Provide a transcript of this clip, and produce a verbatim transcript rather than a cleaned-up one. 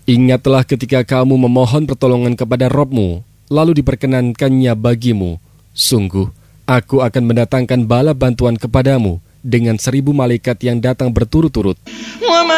Ingatlah ketika kamu memohon pertolongan kepada Rabb-mu, lalu diperkenankannya bagimu. Sungguh, aku akan mendatangkan bala bantuan kepadamu dengan seribu malaikat yang datang berturut-turut.